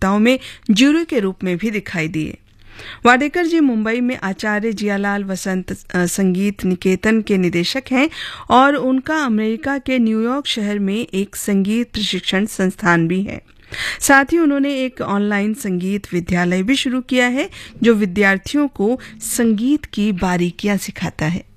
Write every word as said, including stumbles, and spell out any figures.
प्रतियोगिताओं में जूरी के रूप में भी दिखाई दिए। वाडेकर जी मुंबई में आचार्य जियालाल वसंत संगीत निकेतन के निदेशक हैं और उनका अमेरिका के न्यूयॉर्क शहर में एक संगीत प्रशिक्षण संस्थान भी है। साथ ही उन्होंने एक ऑनलाइन संगीत विद्यालय भी शुरू किया है जो विद्यार्थियों को संगीत की बारीकियां सिखाता है।